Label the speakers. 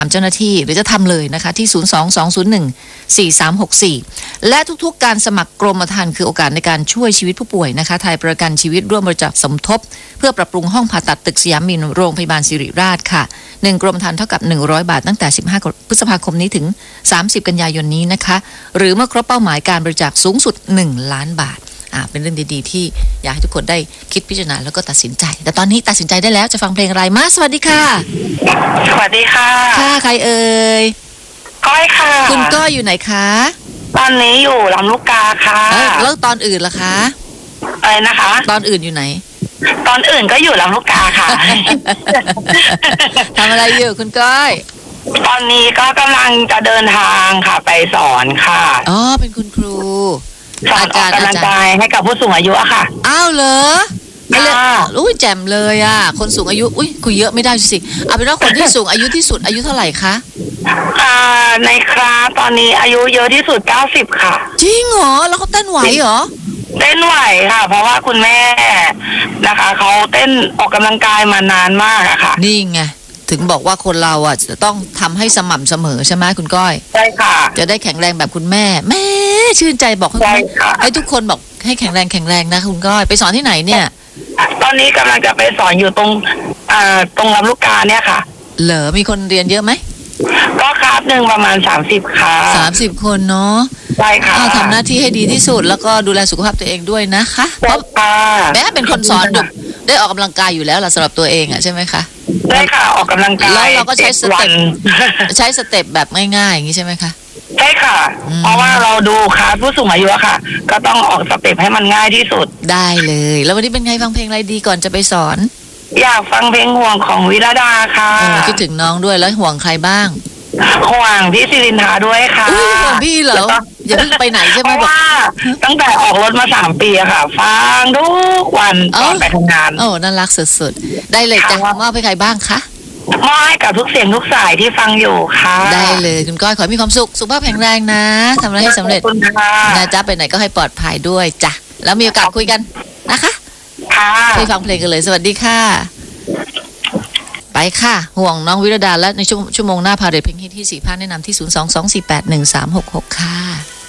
Speaker 1: เจ้าหน้าที่หรือจะทำเลยนะคะที่02-201-4364และทุกๆการสมัครกรมธรรม์คือโอกาสในการช่วยชีวิตผู้ป่วยนะคะไทยประกันชีวิตร่วมบริจาคสมทบเพื่อปรับปรุงห้องผ่าตัดตึกสยามมินโรงพยาบาลศิริราชค่ะ1กรมธรรม์เท่ากับ100บาทตั้งแต่15พฤษภาคมนี้ถึง30กันยายนนี้นะคะหรือเมื่อครบเป้าหมายการบริจาคสูงสุด1ล้านบาทเป็นเรื่องดีๆที่อยากให้ทุกคนได้คิดพิจารณาแล้วก็ตัดสินใจแต่ตอนนี้ตัดสินใจได้แล้วจะฟังเพลงอะไรมาสวัสดีค่ะ
Speaker 2: สวัสดีค่ะ
Speaker 1: ค่ะใครเอ่ย
Speaker 2: ก้อยค่ะ
Speaker 1: คุณก้อยอยู่ไหนคะ
Speaker 2: ตอนนี้อยู่ลำลูกกาค่ะ
Speaker 1: แล้วตอนอื่นล่ะคะ
Speaker 2: อะไรนะคะ
Speaker 1: ตอนอื่นอยู่ไหน
Speaker 2: ตอนอื่นก็อยู่ลำลูกกาค่ะ
Speaker 1: ทำอะไรอยู่คุณก้อย
Speaker 2: ตอนนี้ก็กำลังจะเดินทางค่ะไปสอนค่ะ
Speaker 1: อ๋อเป็นคุณครู
Speaker 2: สอนออกกำลังกายให้กับผู้สูงอายุอะค่ะ
Speaker 1: อ้าวเหรออุ้ยแจ่มเลยอ่ะคนสูงอายุอุ้ยคุยเยอะไม่ได้สิเอาเป็นว่าคนที่สูงอายุที่สุดอายุเท่าไหร่คะ
Speaker 2: ในคลาสตอนนี้อายุเยอะที่สุด90ค่ะ
Speaker 1: จริงเหรอแล้วเขาเต้นไหวเหรอ
Speaker 2: เต้นไหวค่ะเพราะว่าคุณแม่นะคะเขาเต้นออกกำลังกายมานานมากอะค่ะ
Speaker 1: นี่ไงถึงบอกว่าคนเราอ่ะจะต้องทำให้สม่ำเสมอใช่ไหมคุณก้อย
Speaker 2: ใช่ค่ะ
Speaker 1: จะได้แข็งแรงแบบคุณแม่ชื่นใจบอกให้ทุกคนบอกให้แข็งแรงนะคุณก้อยไปสอนที่ไหนเนี่ย
Speaker 2: ตอนนี้กำลังจะไปสอนอยู่ตรงลำลูกกาเนี่ยค่ะ
Speaker 1: เหรอมีคนเรียนเยอะไหม
Speaker 2: ก็คลาสหนึ่งประมาณ30ค่ะ
Speaker 1: 30คนเนาะ
Speaker 2: ใช่ค่ะ
Speaker 1: ทำหน้าที่ให้ดีที่สุดแล้วก็ดูแลสุขภาพตัวเองด้วยนะคะเพราะแม้เป็นคนสอนได้ออกกำลังกายอยู่แล้วล่ะสำหรับตัวเองอ่ะใช่ไหมคะ
Speaker 2: ได้ค่ะออกกำลังกาย
Speaker 1: แล้วเราก็ใช้สเต็ปแบบง่ายๆอย่างนี้ใช่ไหมคะ
Speaker 2: ใช่ค่ะเพราะว่าเราดูค่ะผู้สูงอายุค่ะก็ต้องออกสเต็ปให้มันง่ายที่สุด
Speaker 1: ได้เลยแล้ววันนี้เป็นไงฟังเพลงอะไรดีก่อนจะไปสอน
Speaker 2: อยากฟังเพลงห่วงของวิรดาค่ะ
Speaker 1: คิดถึงน้องด้วยแล้วห่วงใครบ้าง
Speaker 2: ห่วงพี่ศิรินทราด้วยค่ะ
Speaker 1: ห่วงพี่เหรออย่าเพิ่งไปไหนใช่ไหม
Speaker 2: บอกว่าตั้งแต่ออกรถมา3 ปีอะค่ะฟังทุกวันก่อนไปทำงาน
Speaker 1: น่ารักสุดๆได้เลยจะมอบให้ใครบ้างคะ
Speaker 2: มอบให้กับทุกเสียงทุกสายที่ฟังอยู่ค่ะ
Speaker 1: ได้เลยคุณก้อยขอมีความสุขสุขภาพแข็งแรงนะทำอะไรให้สำเร็จนะจ๊ะไปไหนก็ให้ปลอดภัยด้วยจ้ะแล้วมีโอกาสคุยกันนะคะ
Speaker 2: ค่ะ
Speaker 1: ไปฟังเพลงกันเลยสวัสดีค่ะไปค่ะห่วงน้องวิรดาและในชั่วโมงหน้าพาเรทเพลงฮิตที่4ภาคแนะนำที่02-248-1366ค่ะ